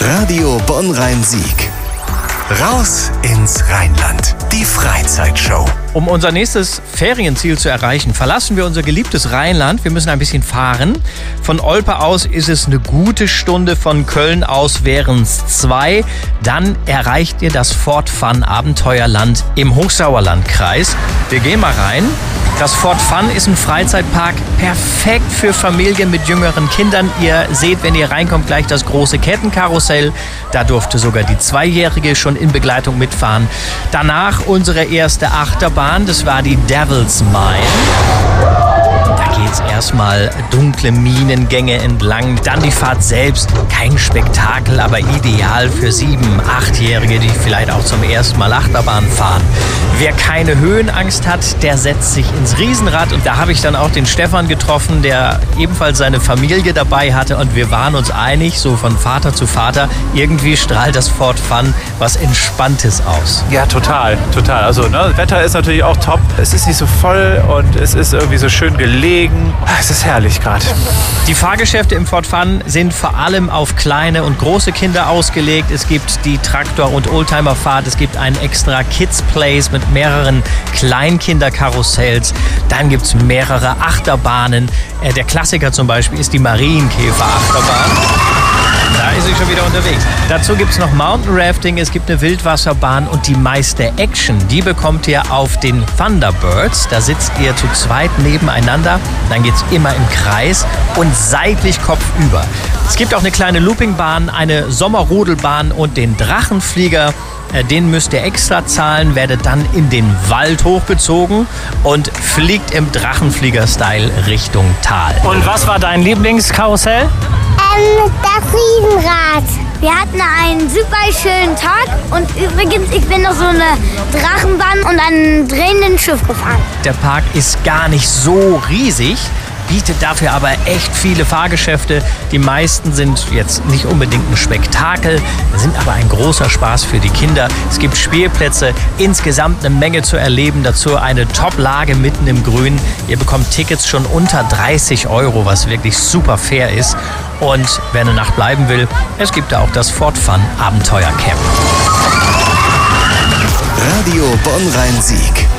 Radio Bonn-Rhein-Sieg. Raus ins Rheinland. Die Freizeitshow. Um unser nächstes Ferienziel zu erreichen, verlassen wir unser geliebtes Rheinland. Wir müssen ein bisschen fahren. Von Olpe aus ist es eine gute Stunde, von Köln aus wären es 2. Dann erreicht ihr das Fort Fun Abenteuerland im Hochsauerlandkreis. Wir gehen mal rein. Das Fort Fun ist ein Freizeitpark, perfekt für Familien mit jüngeren Kindern. Ihr seht, wenn ihr reinkommt, gleich das große Kettenkarussell. Da durfte sogar die 2-Jährige schon in Begleitung mitfahren. Danach unsere erste Achterbahn, das war die Devil's Mine. Da geht's erstmal dunkle Minengänge entlang. Dann die Fahrt selbst. Kein Spektakel, aber ideal für 7-, 8-Jährige, die vielleicht auch zum ersten Mal Achterbahn fahren. Wer keine Höhenangst hat, der setzt sich ins Riesenrad. Und da habe ich dann auch den Stefan getroffen, der ebenfalls seine Familie dabei hatte. Und wir waren uns einig, so von Vater zu Vater, irgendwie strahlt das Fort Fun was Entspanntes aus. Ja, total. Also, Wetter ist natürlich auch top. Es ist nicht so voll und es ist irgendwie so schön gelegen. Es ist herrlich gerade. Die Fahrgeschäfte im Fort Fun sind vor allem auf kleine und große Kinder ausgelegt. Es gibt die Traktor- und Oldtimerfahrt. Es gibt einen extra Kids Place mit mehreren Kleinkinderkarussells. Dann gibt es mehrere Achterbahnen. Der Klassiker zum Beispiel ist die Marienkäfer-Achterbahn. Da ist sie schon wieder unterwegs. Dazu gibt es noch Mountain Rafting, es gibt eine Wildwasserbahn und die meiste Action, die bekommt ihr auf den Thunderbirds. Da sitzt ihr zu zweit nebeneinander, dann geht es immer im Kreis und seitlich kopfüber. Es gibt auch eine kleine Loopingbahn, eine Sommerrodelbahn und den Drachenflieger. Den müsst ihr extra zahlen, werdet dann in den Wald hochgezogen und fliegt im Drachenflieger-Style Richtung Tal. Und was war dein Lieblingskarussell? Das Riesenrad. Wir hatten einen super schönen Tag und übrigens, ich bin noch so eine Drachenbahn und ein drehendes Schiff gefahren. Der Park ist gar nicht so riesig, bietet dafür aber echt viele Fahrgeschäfte. Die meisten sind jetzt nicht unbedingt ein Spektakel, sind aber ein großer Spaß für die Kinder. Es gibt Spielplätze, insgesamt eine Menge zu erleben. Dazu eine Top-Lage mitten im Grün. Ihr bekommt Tickets schon unter 30 €, was wirklich super fair ist. Und wer eine Nacht bleiben will, es gibt da auch das Fort Fun Abenteuercamp. Radio Bonn-Rhein-Sieg.